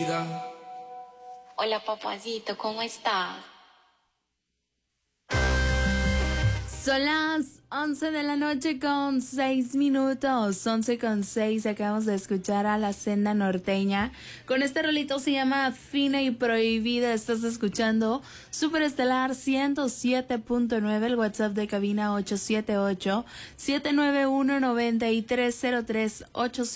vida. Hola, papacito, ¿cómo estás? Son las 11 de la noche con 6 minutos, 11:06. Acabamos de escuchar a la Senda Norteña con este rolito, se llama Fina y Prohibida. Estás escuchando Superestelar 107.9, el WhatsApp de cabina 878-791-9303,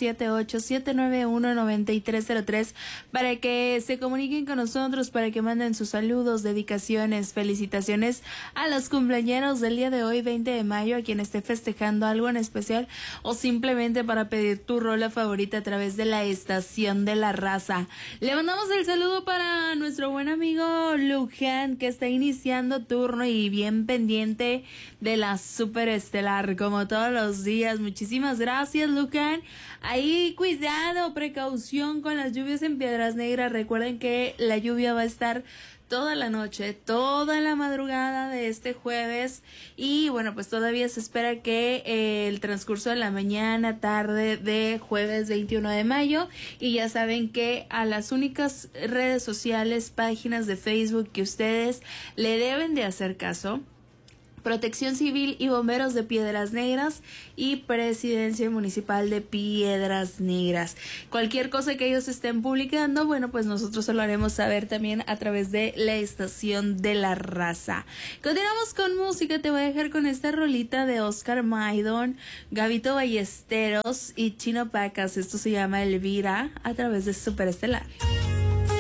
878-791-9303, para que se comuniquen con nosotros, para que manden sus saludos, dedicaciones, felicitaciones a los cumpleañeros del día de hoy, 20 de mayo, a quien esté festejando algo en especial, o simplemente para pedir tu rola favorita a través de la estación de la raza. Le mandamos el saludo para nuestro buen amigo Luján, que está iniciando turno y bien pendiente de la Superestelar, como todos los días. Muchísimas gracias, Luján. Ahí cuidado, precaución con las lluvias en Piedras Negras. Recuerden que la lluvia va a estar toda la noche, toda la madrugada de este jueves, y bueno, pues todavía se espera que el transcurso de la mañana, tarde de jueves 21 de mayo, y ya saben que a las únicas redes sociales, páginas de Facebook que ustedes le deben de hacer caso: Protección Civil y Bomberos de Piedras Negras y Presidencia Municipal de Piedras Negras. Cualquier cosa que ellos estén publicando, bueno, pues nosotros se lo haremos saber también a través de la estación de la raza. Continuamos con música. Te voy a dejar con esta rolita de Oscar Maidon, Gabito Ballesteros y Chino Pacas. Esto se llama Elvira, a través de Superestelar.